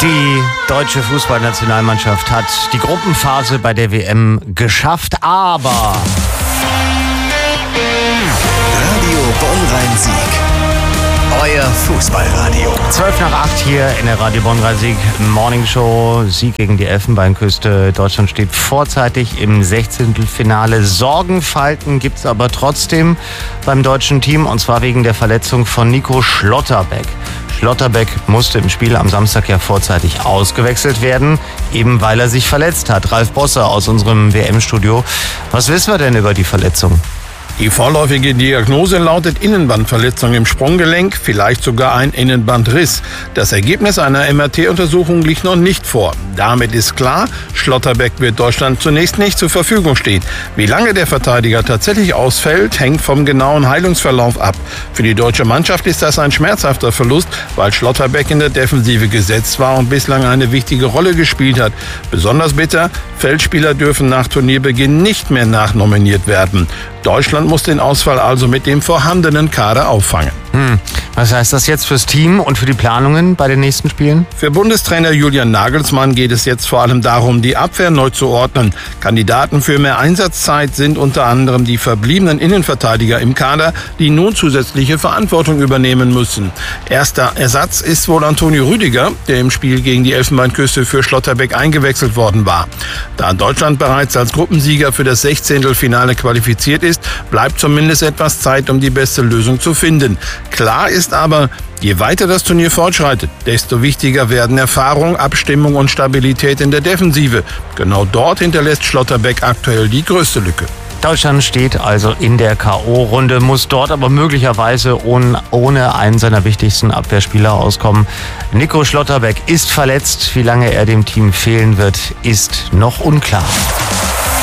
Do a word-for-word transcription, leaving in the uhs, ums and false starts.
Die deutsche Fußballnationalmannschaft hat die Gruppenphase bei der W M geschafft, aber Radio Bonn-Rhein-Sieg. Euer Fußballradio. zwölf nach acht hier in der Radio Bonn-Rhein-Sieg Morning Show. Sieg gegen die Elfenbeinküste. Deutschland steht vorzeitig im Sechzehntelfinale. Sorgenfalten gibt es aber trotzdem beim deutschen Team, und zwar wegen der Verletzung von Nico Schlotterbeck. Schlotterbeck musste im Spiel am Samstag ja vorzeitig ausgewechselt werden, eben weil er sich verletzt hat. Ralf Bosse aus unserem W M-Studio. Was wissen wir denn über die Verletzung? Die vorläufige Diagnose lautet Innenbandverletzung im Sprunggelenk, vielleicht sogar ein Innenbandriss. Das Ergebnis einer M R T-Untersuchung liegt noch nicht vor. Damit ist klar, Schlotterbeck wird Deutschland zunächst nicht zur Verfügung stehen. Wie lange der Verteidiger tatsächlich ausfällt, hängt vom genauen Heilungsverlauf ab. Für die deutsche Mannschaft ist das ein schmerzhafter Verlust, weil Schlotterbeck in der Defensive gesetzt war und bislang eine wichtige Rolle gespielt hat. Besonders bitter, Feldspieler dürfen nach Turnierbeginn nicht mehr nachnominiert werden. Deutschland muss den Ausfall also mit dem vorhandenen Kader auffangen. Hm. Was heißt das jetzt fürs Team und für die Planungen bei den nächsten Spielen? Für Bundestrainer Julian Nagelsmann geht es jetzt vor allem darum, die Abwehr neu zu ordnen. Kandidaten für mehr Einsatzzeit sind unter anderem die verbliebenen Innenverteidiger im Kader, die nun zusätzliche Verantwortung übernehmen müssen. Erster Ersatz ist wohl Antonio Rüdiger, der im Spiel gegen die Elfenbeinküste für Schlotterbeck eingewechselt worden war. Da Deutschland bereits als Gruppensieger für das Sechzehntelfinale qualifiziert ist, bleibt zumindest etwas Zeit, um die beste Lösung zu finden. Klar ist aber, je weiter das Turnier fortschreitet, desto wichtiger werden Erfahrung, Abstimmung und Stabilität in der Defensive. Genau dort hinterlässt Schlotterbeck aktuell die größte Lücke. Deutschland steht also in der K O-Runde, muss dort aber möglicherweise ohne, ohne einen seiner wichtigsten Abwehrspieler auskommen. Nico Schlotterbeck ist verletzt. Wie lange er dem Team fehlen wird, ist noch unklar.